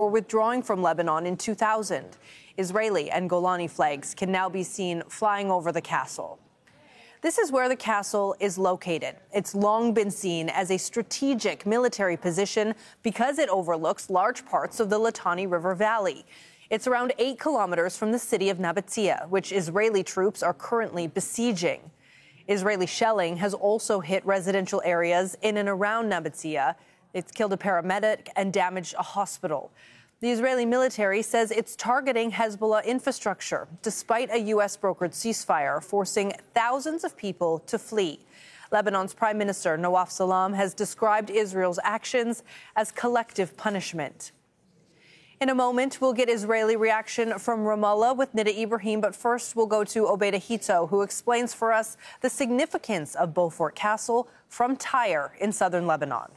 before withdrawing from Lebanon in 2000. Israeli and Golani flags can now be seen flying over the castle. This is where the castle is located. It's long been seen as a strategic military position because it overlooks large parts of the Litani River Valley. It's around 8 kilometers from the city of Nabatea, which Israeli troops are currently besieging. Israeli shelling has also hit residential areas in and around Nabatea. It's killed a paramedic and damaged a hospital. The Israeli military says it's targeting Hezbollah infrastructure, despite a U.S.-brokered ceasefire forcing thousands of people to flee. Lebanon's Prime Minister Nawaf Salam has described Israel's actions as collective punishment. In a moment, we'll get Israeli reaction from Ramallah with Nida Ibrahim, but first we'll go to Obeida Hito, who explains for us the significance of Beaufort Castle from Tyre in southern Lebanon.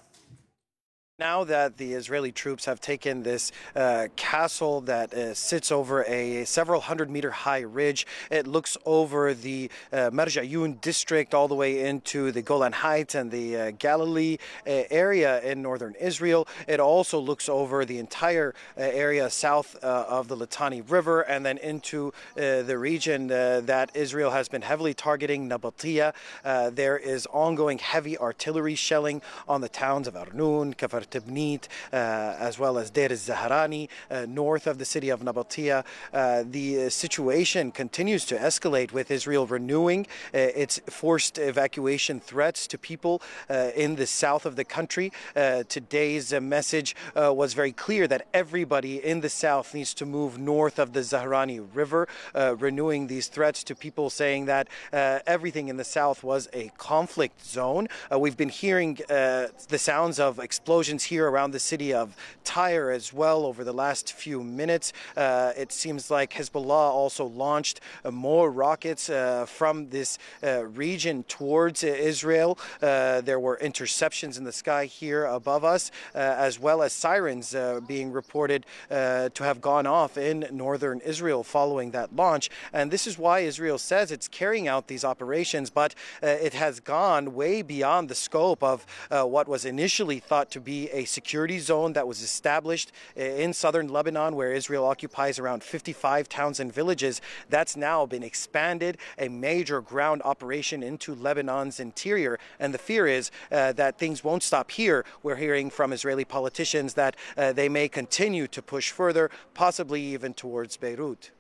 Now that the Israeli troops have taken this castle that sits over a several hundred-meter high ridge, it looks over the Marja'yun district all the way into the Golan Heights and the Galilee area in northern Israel. It also looks over the entire area south of the Litani River and then into the region that Israel has been heavily targeting, Nabatea. There is ongoing heavy artillery shelling on the towns of Arnoun, Kafar Tibnit, as well as Deir al-Zahrani, north of the city of Nabatea. The situation continues to escalate, with Israel renewing its forced evacuation threats to people in the south of the country. Today's message was very clear that everybody in the south needs to move north of the Zahrani River, renewing these threats to people, saying that everything in the south was a conflict zone. We've been hearing the sounds of explosions here around the city of Tyre as well over the last few minutes. It seems like Hezbollah also launched more rockets from this region towards Israel. There were interceptions in the sky here above us, as well as sirens being reported to have gone off in northern Israel following that launch. And this is why Israel says it's carrying out these operations, but it has gone way beyond the scope of what was initially thought to be a security zone that was established in southern Lebanon, where Israel occupies around 55 towns and villages. That's now been expanded, a major ground operation into Lebanon's interior. And the fear is that things won't stop here. We're hearing from Israeli politicians that they may continue to push further, possibly even towards Beirut.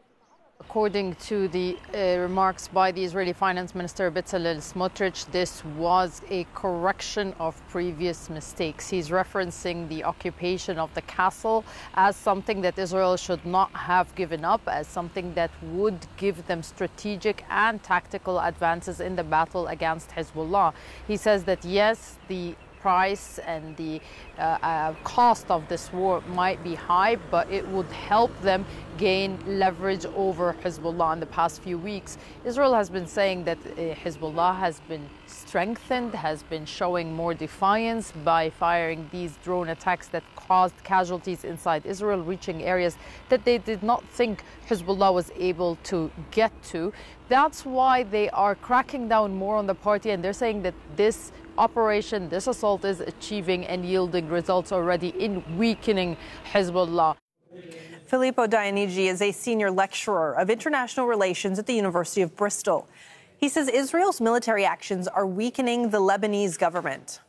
According to the remarks by the Israeli Finance Minister Bezalel Smotrich, this was a correction of previous mistakes. He's referencing the occupation of the castle as something that Israel should not have given up, as something that would give them strategic and tactical advances in the battle against Hezbollah. He says that yes, the price and the cost of this war might be high, but it would help them gain leverage over Hezbollah. In the past few weeks, Israel has been saying that Hezbollah has been strengthened, has been showing more defiance by firing these drone attacks that caused casualties inside Israel, reaching areas that they did not think Hezbollah was able to get to. That's why they are cracking down more on the party, and they're saying that this operation, this assault, is achieving and yielding results already in weakening Hezbollah. Filippo Dionigi is a senior lecturer of international relations at the University of Bristol. He says Israel's military actions are weakening the Lebanese government.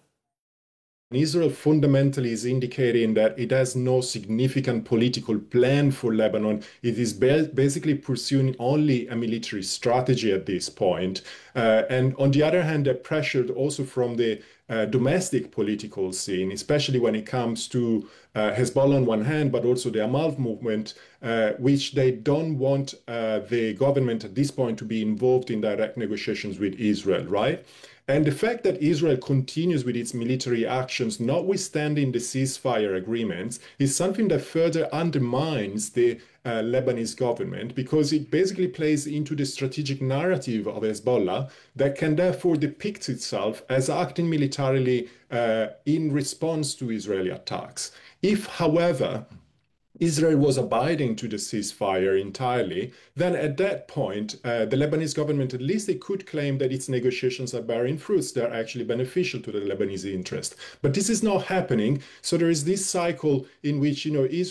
Israel fundamentally is indicating that it has no significant political plan for Lebanon. It is basically pursuing only a military strategy at this point. And on the other hand, they're pressured also from the domestic political scene, especially when it comes to Hezbollah on one hand, but also the Amal movement, which they don't want the government at this point to be involved in direct negotiations with Israel, right? And the fact that Israel continues with its military actions, notwithstanding the ceasefire agreements, is something that further undermines the Lebanese government, because it basically plays into the strategic narrative of Hezbollah that can therefore depict itself as acting militarily in response to Israeli attacks. If, however, Israel was abiding to the ceasefire entirely, then at that point, the Lebanese government, at least they could claim that its negotiations are bearing fruits. They're actually beneficial to the Lebanese interest. But this is not happening. So there is this cycle in which, Israel